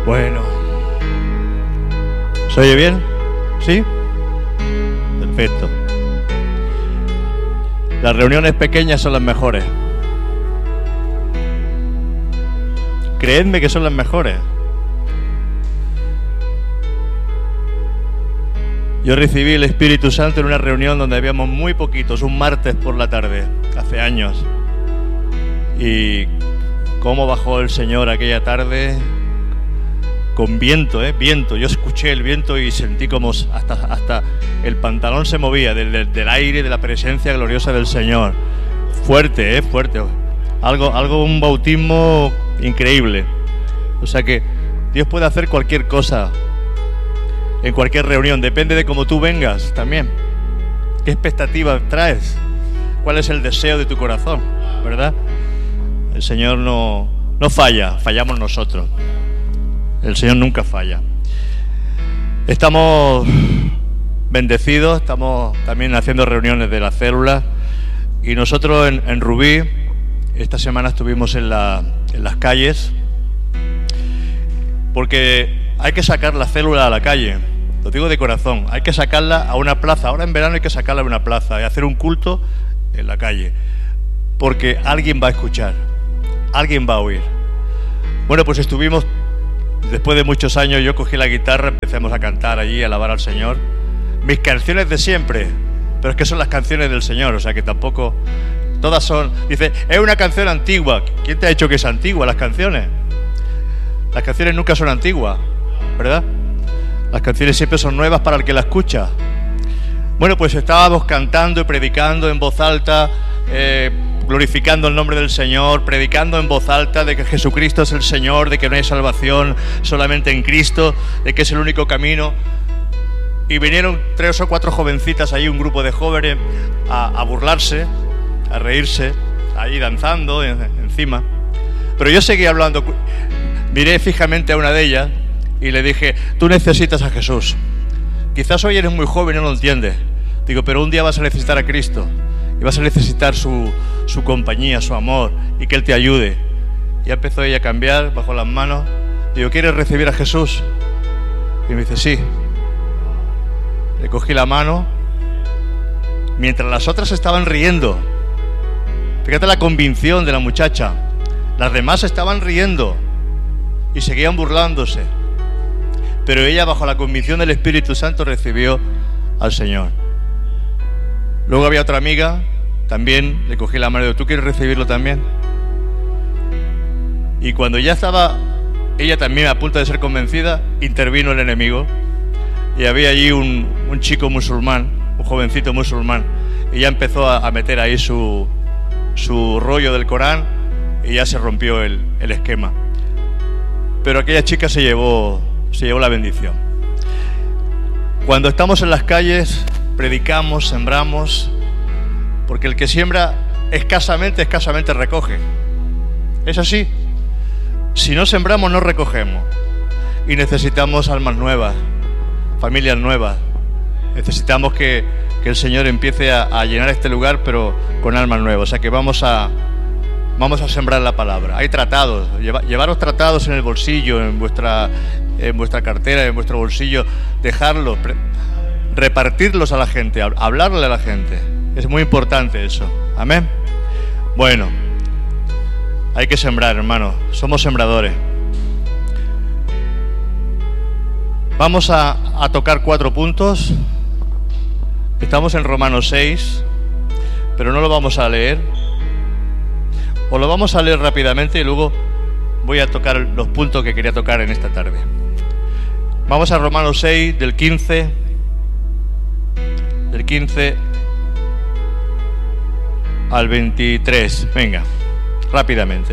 Bueno. ¿Se oye bien? ¿Sí? Perfecto. Las reuniones pequeñas son las mejores. Creedme que son las mejores. Yo recibí el Espíritu Santo en una reunión donde habíamos muy poquitos, un martes por la tarde, hace años. Y cómo bajó el Señor aquella tarde con viento, viento. Yo escuché el viento y sentí como hasta el pantalón se movía del aire, de la presencia gloriosa del Señor. Fuerte, fuerte. Algo, un bautismo increíble. O sea que Dios puede hacer cualquier cosa en cualquier reunión, depende de cómo tú vengas también. ¿Qué expectativas traes? ¿Cuál es el deseo de tu corazón? ¿Verdad? El Señor no falla, fallamos nosotros. El Señor nunca falla. Estamos bendecidos, estamos también haciendo reuniones de la célula. Y nosotros en Rubí, esta semana estuvimos en las calles, porque hay que sacar la célula a la calle. Lo digo de corazón, hay que sacarla a una plaza. Ahora en verano hay que sacarla a una plaza y hacer un culto en la calle, porque alguien va a escuchar, alguien va a oír. Bueno, pues estuvimos, después de muchos años, yo cogí la guitarra, empezamos a cantar allí, a alabar al Señor. Mis canciones de siempre, pero es que son las canciones del Señor, o sea que tampoco, todas son, dice, es una canción antigua. ¿Quién te ha dicho que es antigua las canciones? Las canciones nunca son antiguas, ¿verdad? Las canciones siempre son nuevas para el que la escucha. Bueno, pues estábamos cantando y predicando en voz alta, glorificando el nombre del Señor, predicando en voz alta de que Jesucristo es el Señor, de que no hay salvación solamente en Cristo, de que es el único camino. Y vinieron 3 o 4 jovencitas ahí, un grupo de jóvenes, a burlarse, a reírse, ahí danzando encima. Pero yo seguí hablando, miré fijamente a una de ellas y le dije, tú necesitas a Jesús. Quizás hoy eres muy joven y no lo entiendes. Digo, pero un día vas a necesitar a Cristo y vas a necesitar su compañía, su amor, y que Él te ayude. Y empezó ella a cambiar, bajó las manos. Digo, ¿quieres recibir a Jesús? Y me dice, sí. Le cogí la mano mientras las otras estaban riendo. Fíjate la convicción de la muchacha. Las demás estaban riendo y seguían burlándose, pero ella, bajo la convicción del Espíritu Santo, recibió al Señor. Luego había otra amiga, también le cogí la mano y digo, ¿tú quieres recibirlo también? Y cuando ya estaba ella también a punto de ser convencida, intervino el enemigo. Y había allí un chico musulmán, un jovencito musulmán, y ya empezó a meter ahí su rollo del Corán, y ya se rompió el esquema. Pero aquella chica se llevó la bendición. Cuando estamos en las calles, predicamos, sembramos, porque el que siembra escasamente recoge. Es así. Si no sembramos, no recogemos. Y necesitamos almas nuevas, familias nuevas. Necesitamos que el Señor empiece a llenar este lugar, pero con almas nuevas. O sea que vamos a sembrar la palabra. Hay tratados, llevaros tratados en el bolsillo, en vuestra cartera, en vuestro bolsillo, dejarlos, repartirlos a la gente, hablarle a la gente. Es muy importante eso. Amén. Bueno, hay que sembrar, hermano. Somos sembradores. Vamos a tocar 4 puntos. Estamos en Romanos 6, pero no lo vamos a leer. O lo vamos a leer rápidamente y luego voy a tocar los puntos que quería tocar en esta tarde. Vamos a Romanos 6, del 15 al 23. Venga, rápidamente.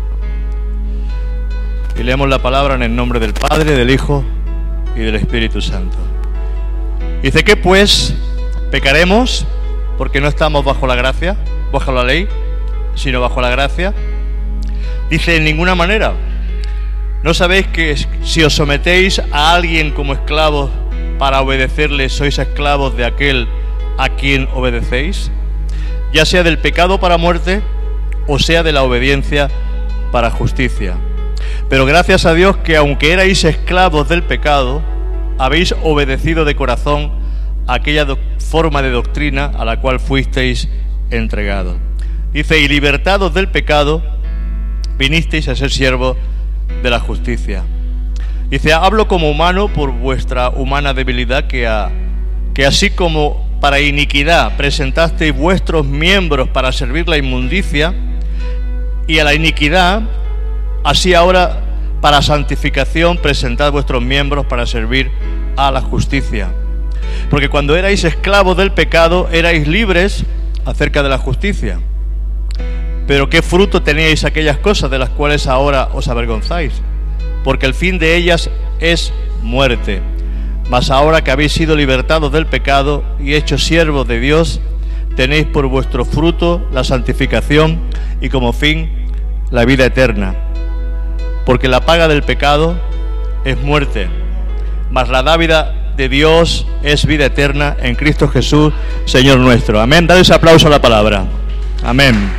Y leemos la palabra en el nombre del Padre, del Hijo y del Espíritu Santo. Dice que pues pecaremos porque no estamos bajo la gracia, bajo la ley, sino bajo la gracia. Dice, en ninguna manera. ¿No sabéis que si os sometéis a alguien como esclavos para obedecerle, sois esclavos de aquel a quien obedecéis? Ya sea del pecado para muerte, o sea de la obediencia para justicia. Pero gracias a Dios que aunque erais esclavos del pecado, habéis obedecido de corazón a aquella forma de doctrina a la cual fuisteis entregados. Dice, y libertados del pecado, vinisteis a ser siervos de la justicia. Dice, hablo como humano por vuestra humana debilidad, que así como para iniquidad presentasteis vuestros miembros para servir la inmundicia, y a la iniquidad, así ahora para santificación presentad vuestros miembros para servir a la justicia. Porque cuando erais esclavos del pecado, erais libres acerca de la justicia. Pero ¿qué fruto teníais aquellas cosas de las cuales ahora os avergonzáis? Porque el fin de ellas es muerte. Mas ahora que habéis sido libertados del pecado y hechos siervos de Dios, tenéis por vuestro fruto la santificación y como fin la vida eterna. Porque la paga del pecado es muerte, mas la dádiva de Dios es vida eterna en Cristo Jesús, Señor nuestro. Amén. Dad ese aplauso a la palabra. Amén.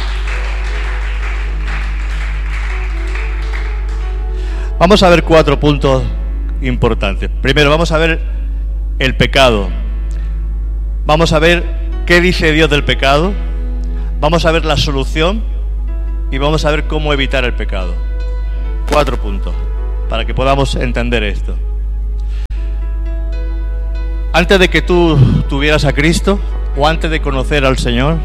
Vamos a ver 4 puntos importantes. Primero, vamos a ver el pecado. Vamos a ver qué dice Dios del pecado. Vamos a ver la solución y vamos a ver cómo evitar el pecado. 4 puntos para que podamos entender esto. Antes de que tú tuvieras a Cristo o antes de conocer al Señor,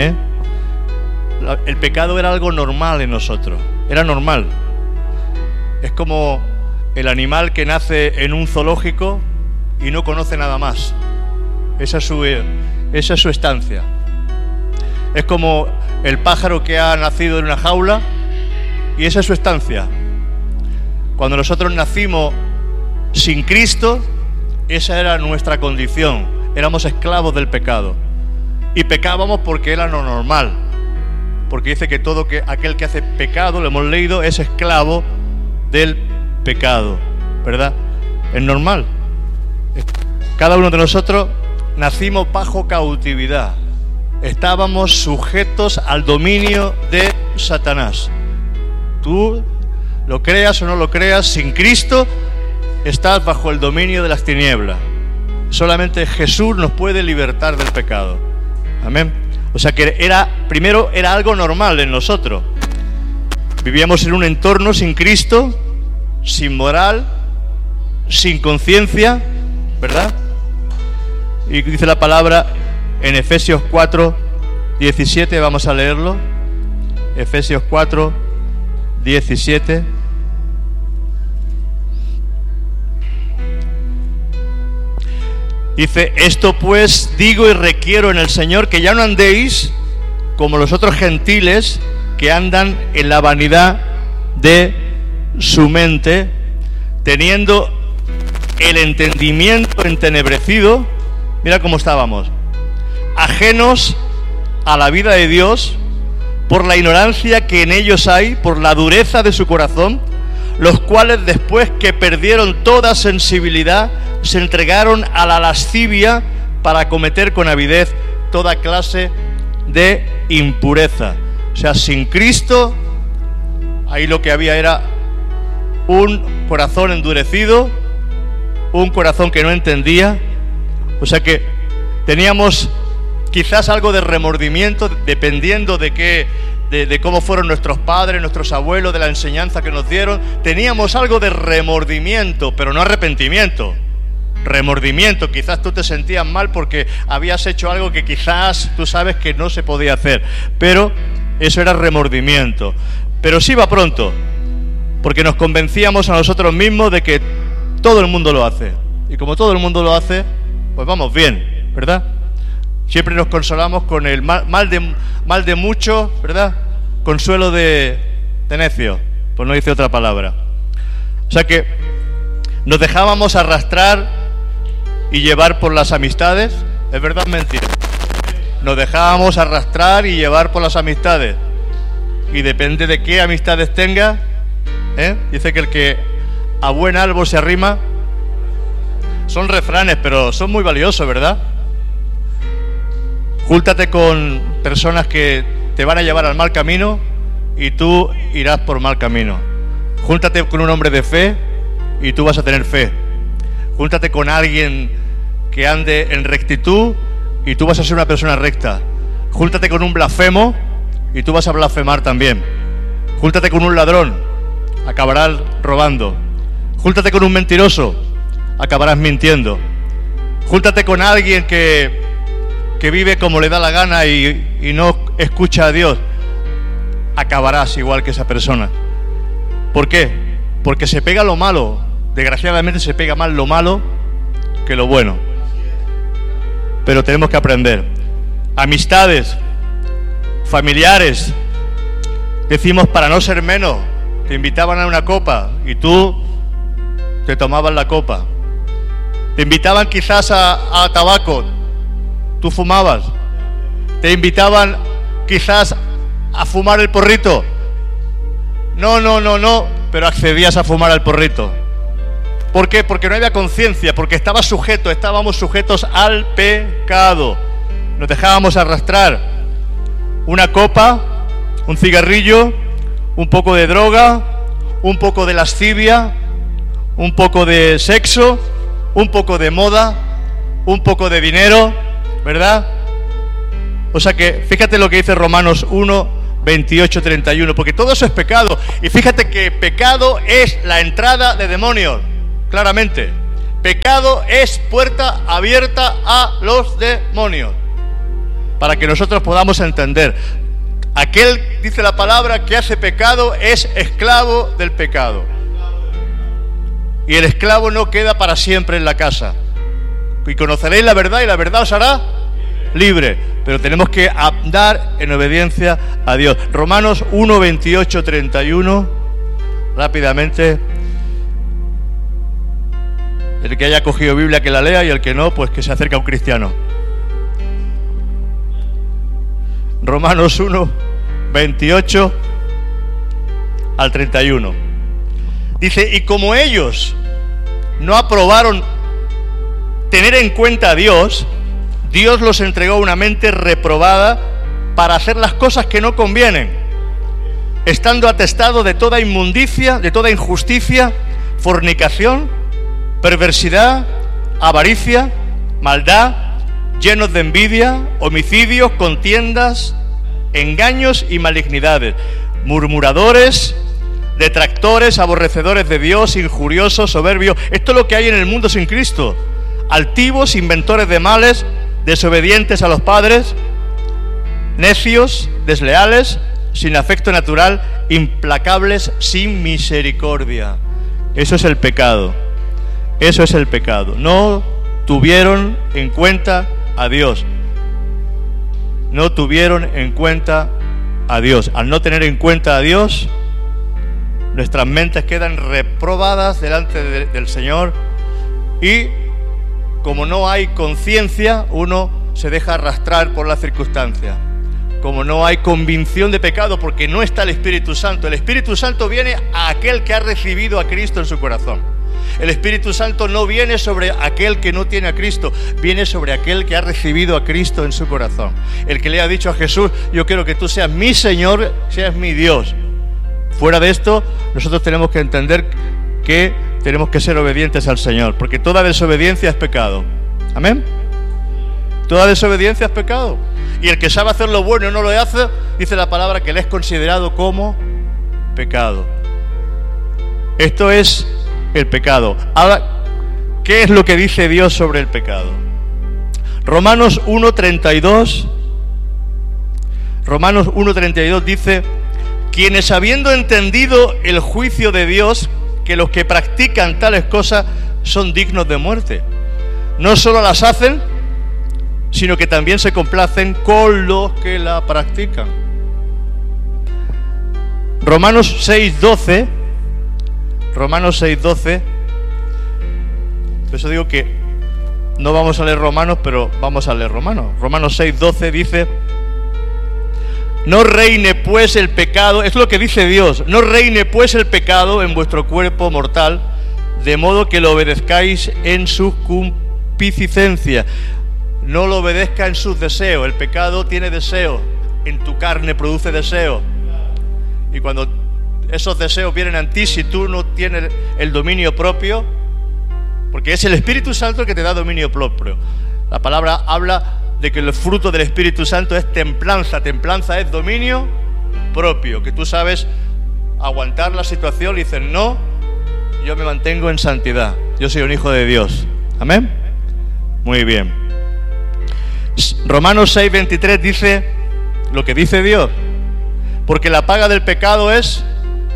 el pecado era algo normal en nosotros. Era normal. Es como el animal que nace en un zoológico y no conoce nada más. Esa es su estancia. Es como el pájaro que ha nacido en una jaula y esa es su estancia. Cuando nosotros nacimos sin Cristo, esa era nuestra condición. Éramos esclavos del pecado. Y pecábamos porque era lo normal. Porque dice que aquel que hace pecado, lo hemos leído, es esclavo del pecado, ¿verdad? Es normal. Cada uno de nosotros nacimos bajo cautividad. Estábamos sujetos al dominio de Satanás. Tú, lo creas o no lo creas, sin Cristo estás bajo el dominio de las tinieblas. Solamente Jesús nos puede libertar del pecado. Amén. O sea que primero era algo normal en nosotros. Vivíamos en un entorno sin Cristo, sin moral, sin conciencia, ¿verdad? Y dice la palabra en Efesios 4, 17, vamos a leerlo. Efesios 4, 17. Dice, esto pues digo y requiero en el Señor, que ya no andéis como los otros gentiles que andan en la vanidad de su mente, teniendo el entendimiento entenebrecido. Mira cómo estábamos, ajenos a la vida de Dios, por la ignorancia que en ellos hay, por la dureza de su corazón, los cuales después que perdieron toda sensibilidad, se entregaron a la lascivia para cometer con avidez toda clase de impureza. O sea, sin Cristo, ahí lo que había era un corazón endurecido, un corazón que no entendía. O sea que teníamos quizás algo de remordimiento, dependiendo de cómo fueron nuestros padres, nuestros abuelos, de la enseñanza que nos dieron. Teníamos algo de remordimiento, pero no arrepentimiento. Remordimiento, quizás tú te sentías mal porque habías hecho algo que quizás tú sabes que no se podía hacer, pero eso era remordimiento. Pero sí va pronto, porque nos convencíamos a nosotros mismos de que todo el mundo lo hace, y como todo el mundo lo hace, pues vamos bien, ¿verdad? Siempre nos consolamos con el mal de mucho, ¿verdad? Consuelo de necio, pues no dice otra palabra. O sea que nos dejábamos arrastrar y llevar por las amistades. ¿Es verdad o mentira? Nos dejábamos arrastrar y llevar por las amistades. Y depende de qué amistades tenga, dice que el que a buen árbol se arrima. Son refranes, pero son muy valiosos, ¿verdad? Júntate con personas que te van a llevar al mal camino y tú irás por mal camino. Júntate con un hombre de fe y tú vas a tener fe. Júntate con alguien que ande en rectitud y tú vas a ser una persona recta. Júntate con un blasfemo y tú vas a blasfemar también. Júntate con un ladrón, acabarás robando. Júntate con un mentiroso, acabarás mintiendo. Júntate con alguien que vive como le da la gana y no escucha a Dios, acabarás igual que esa persona. ¿Por qué? Porque se pega lo malo. Desgraciadamente se pega más lo malo que lo bueno. Pero tenemos que aprender. Amistades, familiares, decimos para no ser menos, te invitaban a una copa y tú te tomabas la copa. Te invitaban quizás a tabaco, tú fumabas. Te invitaban quizás a fumar el porrito. No, pero accedías a fumar el porrito. ¿Por qué? Porque no había conciencia, porque estábamos sujetos al pecado. Nos dejábamos arrastrar. Una copa, un cigarrillo, un poco de droga, un poco de lascivia, un poco de sexo, un poco de moda, un poco de dinero, ¿verdad? O sea que fíjate lo que dice Romanos 1, 28, 31, porque todo eso es pecado. Y fíjate que pecado es la entrada de demonios, claramente. Pecado es puerta abierta a los demonios. Para que nosotros podamos entender. Aquel, dice la palabra, que hace pecado es esclavo del pecado. Y el esclavo no queda para siempre en la casa. Y conoceréis la verdad y la verdad os hará libre. Pero tenemos que andar en obediencia a Dios. Romanos 1, 28, 31. Rápidamente. El que haya cogido Biblia que la lea y el que no, pues que se acerque a un cristiano. Romanos 1, 28 al 31. Dice, y como ellos no aprobaron tener en cuenta a Dios, Dios los entregó una mente reprobada para hacer las cosas que no convienen, estando atestados de toda inmundicia, de toda injusticia, fornicación, perversidad, avaricia, maldad, llenos de envidia, homicidios, contiendas, engaños y malignidades, murmuradores, detractores, aborrecedores de Dios, injuriosos, soberbios. Esto es lo que hay en el mundo sin Cristo. Altivos, inventores de males, desobedientes a los padres, necios, desleales, sin afecto natural, implacables, sin misericordia. Eso es el pecado. Eso es el pecado. No tuvieron en cuenta a Dios. No tuvieron en cuenta a Dios. Al no tener en cuenta a Dios, nuestras mentes quedan reprobadas delante del Señor y como no hay conciencia, uno se deja arrastrar por la circunstancia. Como no hay convicción de pecado, porque no está el Espíritu Santo. El Espíritu Santo viene a aquel que ha recibido a Cristo en su corazón. El Espíritu Santo no viene sobre aquel que no tiene a Cristo, viene sobre aquel que ha recibido a Cristo en su corazón. El que le ha dicho a Jesús, yo quiero que tú seas mi Señor, seas mi Dios. Fuera de esto, nosotros tenemos que entender que tenemos que ser obedientes al Señor, porque toda desobediencia es pecado. ¿Amén? Toda desobediencia es pecado. Y el que sabe hacer lo bueno y no lo hace, dice la palabra que le es considerado como pecado. Esto es el pecado. Ahora, ¿qué es lo que dice Dios sobre el pecado? Romanos 1:32. Romanos 1:32 dice: quienes habiendo entendido el juicio de Dios, que los que practican tales cosas son dignos de muerte, no solo las hacen, sino que también se complacen con los que la practican. Romanos 6:12. Romanos 6:12. Por eso digo que no vamos a leer Romanos, pero vamos a leer Romanos. Romanos 6:12 dice: no reine pues el pecado, es lo que dice Dios, no reine pues el pecado en vuestro cuerpo mortal, de modo que lo obedezcáis en su concupiscencia. No lo obedezca en sus deseos. El pecado tiene deseo, en tu carne produce deseo. Y cuando esos deseos vienen a ti si tú no tienes el dominio propio, porque es el Espíritu Santo el que te da dominio propio. La palabra habla de que el fruto del Espíritu Santo es templanza. Templanza es dominio propio, que tú sabes aguantar la situación y dices, no, yo me mantengo en santidad, yo soy un hijo de Dios. ¿Amén? Muy bien. Romanos 6:23 dice lo que dice Dios, porque la paga del pecado es...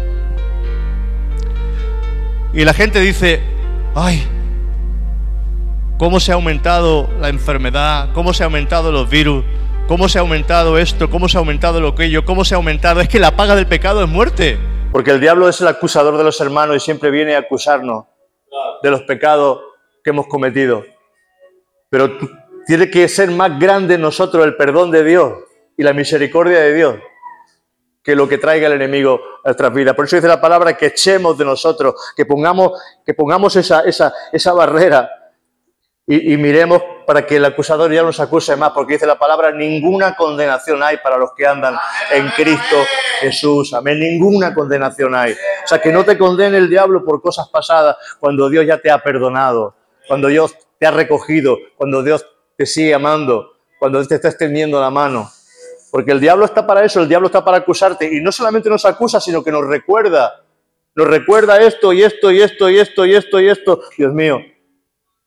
Y la gente dice, ay, cómo se ha aumentado la enfermedad, cómo se ha aumentado los virus, cómo se ha aumentado esto, cómo se ha aumentado lo aquello, cómo se ha aumentado... Es que la paga del pecado es muerte. Porque el diablo es el acusador de los hermanos y siempre viene a acusarnos de los pecados que hemos cometido. Pero tiene que ser más grande en nosotros el perdón de Dios y la misericordia de Dios que lo que traiga el enemigo a nuestras vidas. Por eso dice la palabra que echemos de nosotros, que pongamos esa barrera y miremos para que el acusador ya no nos acuse más, porque dice la palabra, ninguna condenación hay para los que andan en Cristo Jesús. Amén, ninguna condenación hay. O sea, que no te condene el diablo por cosas pasadas cuando Dios ya te ha perdonado, cuando Dios te ha recogido, cuando Dios te sigue amando, cuando Dios te está extendiendo la mano. Porque el diablo está para eso, el diablo está para acusarte. Y no solamente nos acusa, sino que nos recuerda esto y esto y esto y esto y esto y esto. Dios mío,